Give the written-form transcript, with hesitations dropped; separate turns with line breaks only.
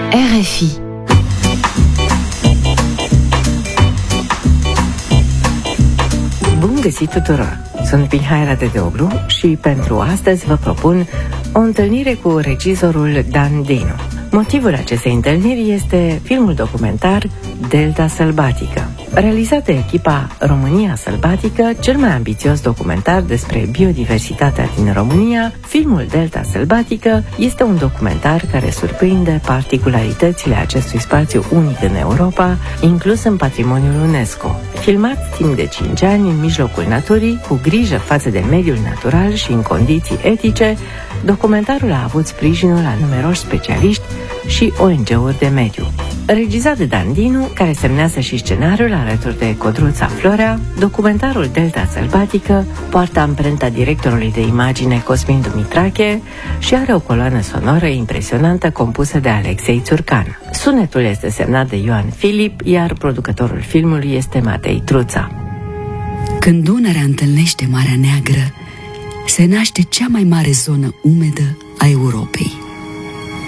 RFI. Bun găsit tuturor! Sunt Mihai Radedeoglu și pentru astăzi vă propun o întâlnire cu regizorul Dan Dinu. Motivul acestei întâlniri este filmul documentar Delta Sălbatică. Realizat de echipa România Sălbatică, cel mai ambițios documentar despre biodiversitatea din România, filmul Delta Sălbatică este un documentar care surprinde particularitățile acestui spațiu unic în Europa, inclus în patrimoniul UNESCO. Filmat timp de 5 ani în mijlocul naturii, cu grijă față de mediul natural și în condiții etice, documentarul a avut sprijinul a numeroși specialiști și ONG-uri de mediu. Regizat de Dan Dinu, care semnează și scenariul alături de Codruța Florea, documentarul Delta Sălbatică poartă amprenta directorului de imagine Cosmin Dumitrache și are o coloană sonoră impresionantă compusă de Alexei Țurcan. Sunetul este semnat de Ioan Filip, iar producătorul filmului este Matei Truța.
Când Dunărea întâlnește Marea Neagră, se naște cea mai mare zonă umedă a Europei.